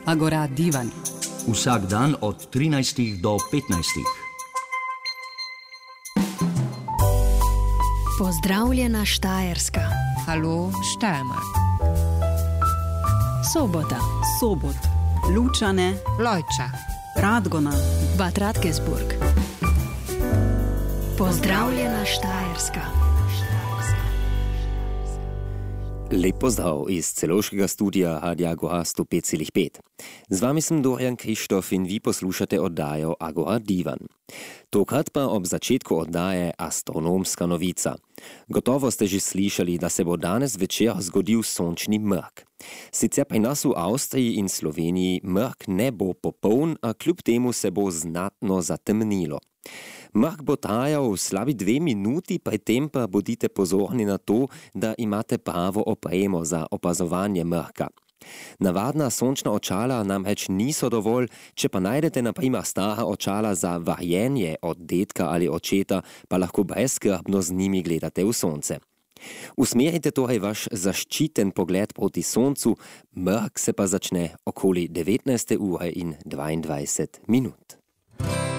Agora Divan. Vsak dan od 13 do 15. Pozdravljena Štajerska. Halo Steiermark. Sobota. Sobot. Lučane. Lojča. Radgona. Bad Radkersburg. Pozdravljena Štajerska. Lep pozdrav iz celovškega studija Radia Agora 105,5. Z vami sem Dorian Krištof in vi poslušate oddajo Agora Divan. Tokrat pa ob začetku oddaje astronomska novica. Gotovo ste že slišali, da se bo danes večer zgodil sončni mrk. Sicer pri nas v Avstriji in Sloveniji mrk ne bo popoln, a kljub temu se bo znatno zatemnilo. Mrk bo trajal slabi 2 minuti, pri tem pa bodite pozorni na to, da imate pravo opremo za opazovanje mrka. Navadna sončna očala nam več niso dovolj, če pa najdete na primer stara očala za varjenje od dedka ali očeta, pa lahko brezskrbno z njimi gledate v sonce. Usmerite torej vaš zaščiten pogled proti soncu, mrk se pa začne okoli 19:22.